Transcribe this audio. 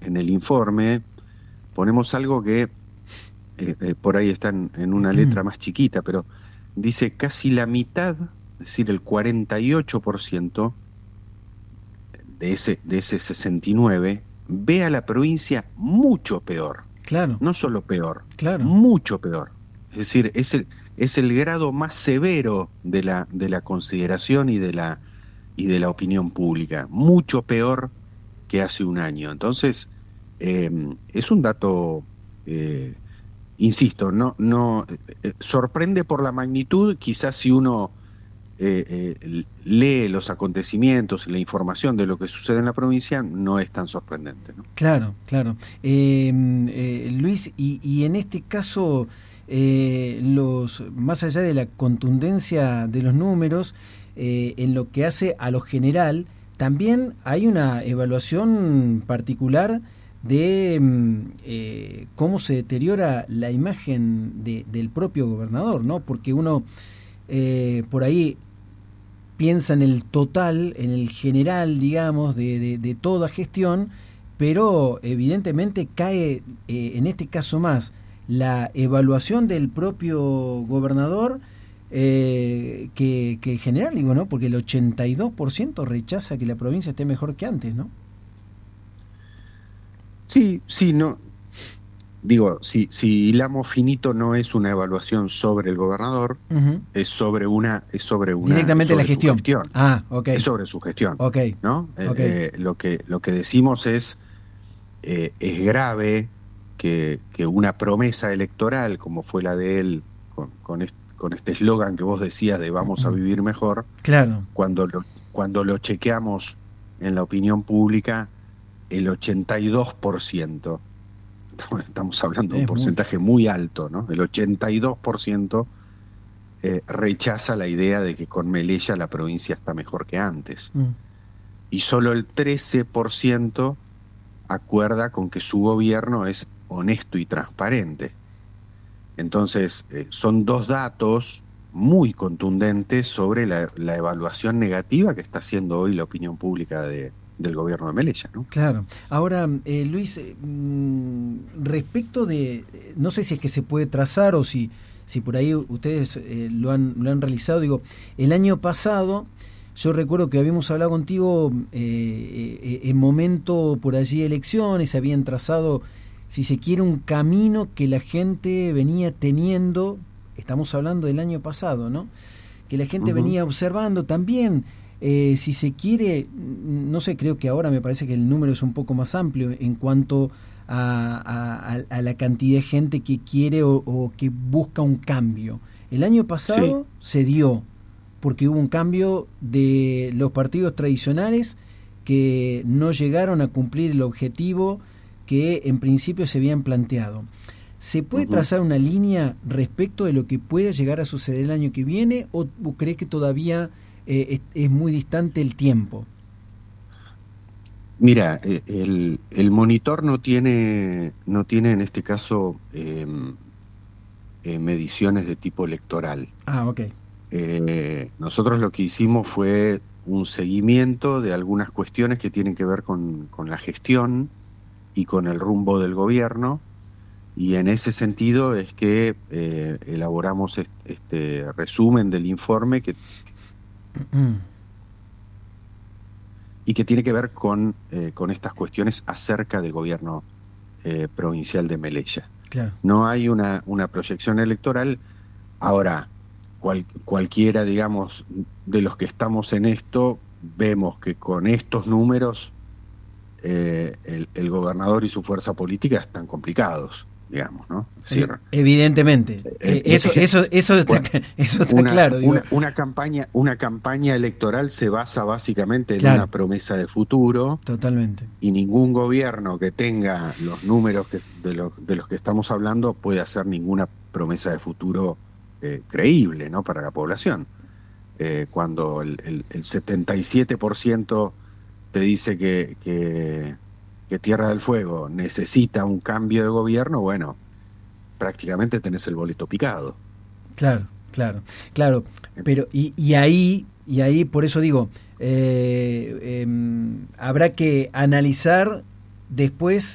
en el informe ponemos algo que por ahí está en una letra más chiquita, pero dice casi la mitad, es decir, el 48% de ese 69 ve a la provincia mucho peor. Claro. No solo peor, claro. mucho peor. Es decir, es el grado más severo de la consideración y de la opinión pública, mucho peor que hace un año. Entonces, es un dato, insisto, no sorprende por la magnitud. Quizás si uno lee los acontecimientos y la información de lo que sucede en la provincia, no es tan sorprendente, ¿no? Claro. Luis, y en este caso, más allá de la contundencia de los números, en lo que hace a lo general, también hay una evaluación particular de cómo se deteriora la imagen del propio gobernador, ¿no? Porque uno por ahí piensa en el total, en el general, digamos, de toda gestión, pero evidentemente cae, en este caso más, la evaluación del propio gobernador que el general, digo, ¿no? Porque el 82% rechaza que la provincia esté mejor que antes, ¿no? Sí, no. Digo, si hilamos finito, no es una evaluación sobre el gobernador, Uh-huh. es sobre una directamente sobre la gestión. Okay. Es sobre su gestión. Okay. ¿No? Okay. Lo que decimos es grave que una promesa electoral como fue la de él con este eslogan que vos decías de vamos a vivir mejor. Claro. Cuando lo chequeamos en la opinión pública, el 82%, estamos hablando de un porcentaje muy alto, ¿no? El 82% rechaza la idea de que con Melella la provincia está mejor que antes. Y solo el 13% acuerda con que su gobierno es honesto y transparente. Entonces, son dos datos muy contundentes sobre la evaluación negativa que está haciendo hoy la opinión pública del gobierno de Melella, ¿no? Claro. Ahora, Luis, respecto de, no sé si es que se puede trazar o si por ahí ustedes lo han realizado, digo, el año pasado yo recuerdo que habíamos hablado contigo en momento por allí de elecciones, habían trazado, si se quiere, un camino que la gente venía teniendo, estamos hablando del año pasado, ¿no? Que la gente venía observando también. Si se quiere, no sé, creo que ahora me parece que el número es un poco más amplio en cuanto a la cantidad de gente que quiere o que busca un cambio. El año pasado se dio, porque hubo un cambio de los partidos tradicionales que no llegaron a cumplir el objetivo que en principio se habían planteado. ¿Se puede trazar una línea respecto de lo que pueda llegar a suceder el año que viene o crees que todavía es muy distante el tiempo? Mira, el monitor no tiene en este caso mediciones de tipo electoral. Okay. Nosotros lo que hicimos fue un seguimiento de algunas cuestiones que tienen que ver con la gestión y con el rumbo del gobierno, y en ese sentido es que elaboramos este resumen del informe y que tiene que ver con estas cuestiones acerca del gobierno provincial de Melella. Claro. No hay una proyección electoral. Ahora, cualquiera, digamos, de los que estamos en esto, vemos que con estos números el gobernador y su fuerza política están complicados, digamos, ¿no? Sí. Evidentemente. Eso está claro. Digo. Una campaña electoral se basa básicamente en claro. una promesa de futuro. Totalmente. Y ningún gobierno que tenga los números de los que estamos hablando puede hacer ninguna promesa de futuro creíble, ¿no? Para la población. Cuando el 77% te dice que Tierra del Fuego necesita un cambio de gobierno, bueno, prácticamente tenés el boleto picado. Claro. Pero y ahí por eso digo, habrá que analizar después